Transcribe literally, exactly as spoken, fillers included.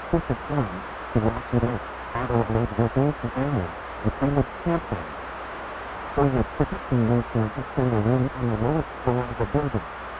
This is fun to walk it up. Auto made reveals the area. The famous campsite. So you're protecting yourself to stay a room on the lowest floor of the building.